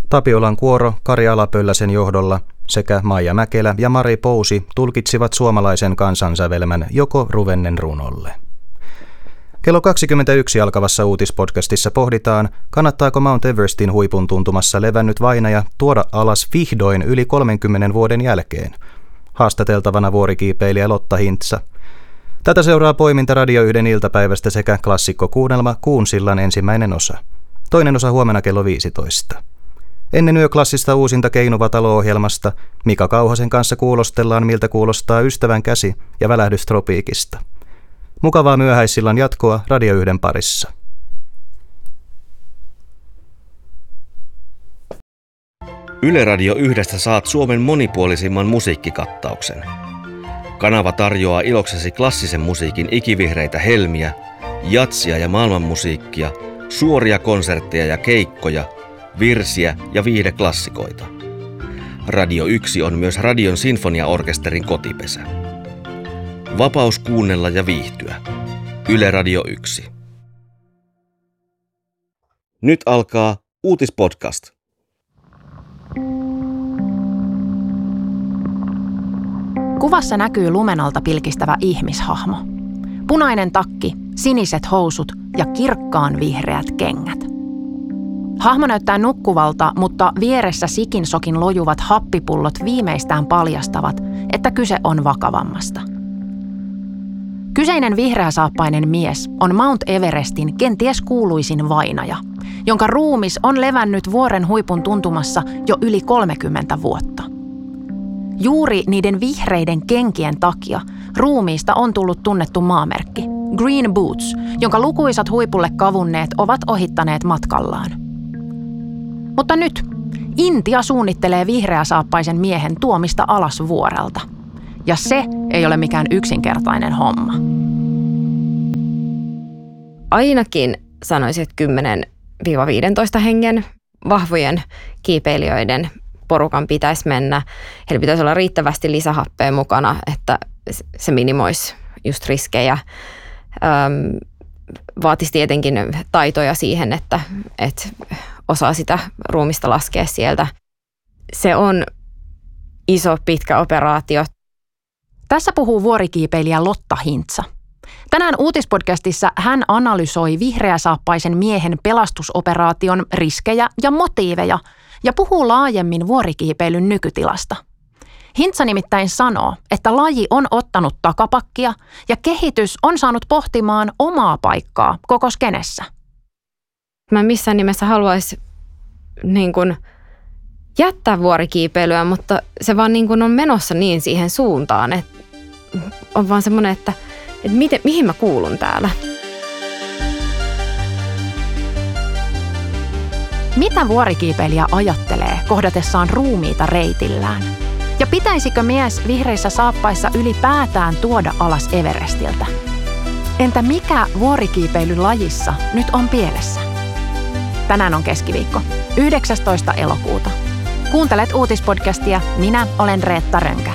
Tapiolan kuoro Kari Alapölläsen johdolla sekä Maija Mäkelä ja Mari Pousi tulkitsivat suomalaisen kansansävelmän Joko ruvennen runolle. Kello 21 alkavassa uutispodcastissa pohditaan, kannattaako Mount Everestin huipun tuntumassa levännyt vainaja tuoda alas vihdoin yli 30 vuoden jälkeen. Haastateltavana vuorikiipeilijä Lotta Hintsa. Tätä seuraa poiminta Radio 1 iltapäivästä sekä klassikkokuunnelma Kuunsillan ensimmäinen osa. Toinen osa huomenna kello 15. Ennen yöklassista uusinta Keinuva talo-ohjelmasta Mika Kauhasen kanssa kuulostellaan, miltä kuulostaa Ystävän käsi ja Välähdys tropiikista. Mukavaa myöhäissillan jatkoa Radio 1 parissa. Yle Radio 1 saat Suomen monipuolisimman musiikkikattauksen. Kanava tarjoaa iloksesi klassisen musiikin ikivihreitä helmiä, jatsia ja maailmanmusiikkia, suoria konsertteja ja keikkoja, virsiä ja viihdeklassikoita. Radio 1 on myös Radion sinfoniaorkesterin kotipesä. Vapaus kuunnella ja viihtyä. Yle Radio 1. Nyt alkaa Uutispodcast. Kuvassa näkyy lumen alta pilkistävä ihmishahmo. Punainen takki, siniset housut ja kirkkaan vihreät kengät. Hahmo näyttää nukkuvalta, mutta vieressä sikin sokin lojuvat happipullot viimeistään paljastavat, että kyse on vakavammasta. Kyseinen vihreäsaappainen mies on Mount Everestin kenties kuuluisin vainaja, jonka ruumis on levännyt vuoren huipun tuntumassa jo yli 30 vuotta. Juuri niiden vihreiden kenkien takia ruumiista on tullut tunnettu maamerkki, Green Boots, jonka lukuisat huipulle kavunneet ovat ohittaneet matkallaan. Mutta nyt Intia suunnittelee vihreäsaappaisen miehen tuomista alas vuorelta. Ja se ei ole mikään yksinkertainen homma. Ainakin sanoisin, että 10-15 hengen vahvojen kiipeilijöiden porukan pitäisi mennä. Heillä pitäisi olla riittävästi lisähappea mukana, että se minimoisi just riskejä. Vaatisi tietenkin taitoja siihen, että osaa sitä ruumista laskea sieltä. Se on iso, pitkä operaatio. Tässä puhuu vuorikiipeilijä Lotta Hintsa. Tänään uutispodcastissa hän analysoi vihreäsaappaisen miehen pelastusoperaation riskejä ja motiiveja ja puhuu laajemmin vuorikiipeilyn nykytilasta. Hintsa nimittäin sanoo, että laji on ottanut takapakkia ja kehitys on saanut pohtimaan omaa paikkaa koko skenessä. Mä missään nimessä haluaisi jättää vuorikiipeilyä, mutta se vaan on menossa niin siihen suuntaan, että on vaan semmoinen, että mihin mä kuulun täällä. Mitä vuorikiipeilijä ajattelee kohdatessaan ruumiita reitillään? Ja pitäisikö mies vihreissä saappaissa ylipäätään tuoda alas Everestiltä? Entä mikä vuorikiipeilylajissa nyt on pielessä? Tänään on keskiviikko, 19. elokuuta. Kuuntelet uutispodcastia, minä olen Reetta Rönkä.